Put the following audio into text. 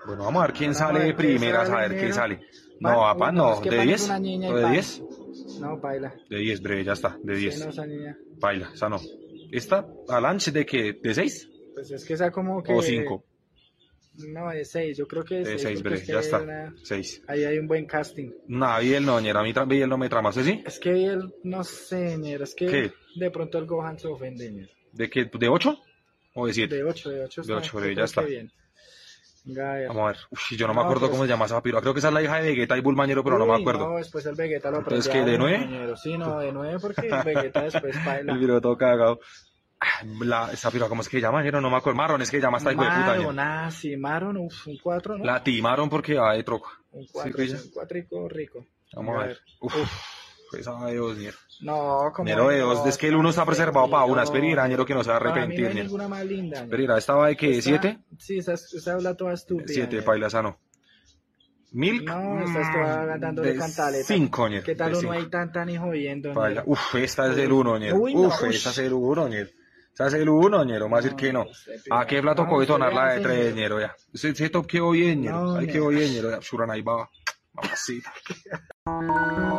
Bueno, vamos a ver quién Bueno, vamos a sale de ver quién primeras, a sale ver qué primero. sale. Pan, No, papá, uy, no, es no. que ¿De Pan es 10? una niña y ¿O de pan. 10? No, baila. De 10, breve, ya está, de Sí, 10. no, esa niña. Baila, esa no. ¿Esta? ¿Alanche de qué? ¿De 6? Pues es que esa como ¿O que. 5? No, de 6. Yo creo que de De 6 6, porque es breve, ya que está. 6. ahí hay un buen casting. No, Biel no, ñera, a mí Biel no me trama, ¿usted sí? Es que él, no sé, ñero, es que ¿Qué? de pronto el Gohan se ofende, ñero. ¿De qué? ¿De 8? ¿O de 7? De 8 De está, 8, yo breve, ya creo que está. bien. Venga, a ver. Vamos a ver. Uf, yo no me No, acuerdo cómo pues. se llama esa piroa. Creo que esa es la hija de Vegeta y Bulmañero, pero no me Uy, acuerdo. no, después el Vegeta lo Entonces, aprende ¿qué? a ¿De uno, 9? ñero. Sí, no, de 9 porque el Vegeta después El baila. video todo cagado. Esa piroa, ¿cómo es que se llama? Ñero? No me acuerdo. Marron, es que se llama esta hijo de puta, ñero. Maron, ah, sí, Maron, uf, un 4, ¿no? La timaron porque va de troca. Un ¿Sí, 4, sí, pilla? un 4 rico. Vamos Venga, a ver. Uf, esa de dos, ñero. No, como Ñero de dos. Es que el uno está preservado para una. Espera, ñero, que no se va a Para mí no arrepentir, hay ñero. ninguna más linda. ñero. Espera, ¿esta va de qué? ¿De Esta, 7? sí, esa habla toda estúpida. 7, ñero. paila, esa no. ¿Milk? No, esta es toda dándole De cantaleta. 5, ñero. ¿Qué tal de uno 5. ahí tan y jodiendo, Paila. ñero? Uf, esta es el 1, ñero. Uy, no, Uf, ush. esa es el 1, ñero. Esa es el 1, ñero. Más decir que no. ¿A qué plato No, coge usted tonar la de hace, 3, ñero. ñero? Ya. Ese top quedó bien, ñero. No, Ahí ñero. quedó bien, ñero. Ya, Shuran ahí va. Mamacita.